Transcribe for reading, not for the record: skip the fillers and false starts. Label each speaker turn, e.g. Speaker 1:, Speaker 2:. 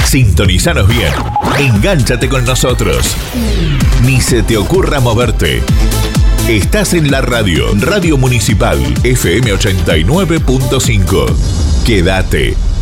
Speaker 1: Sintonizanos bien. Engánchate con nosotros. Ni se te ocurra moverte. Estás en la Radio Municipal FM 89.5. Quédate.